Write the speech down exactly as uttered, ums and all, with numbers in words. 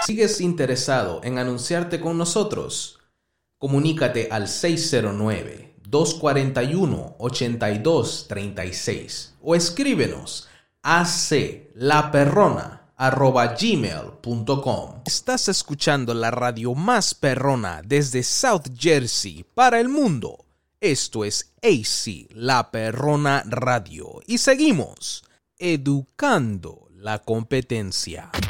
¿Sigues interesado en anunciarte con nosotros? Comunícate al seis cero nueve, dos cuatro uno, ocho dos tres seis o escríbenos a aclaperrona arroba gmail punto com. Estás escuchando la radio más perrona desde South Jersey para el mundo. Esto es A C La Perrona Radio y seguimos educando la competencia.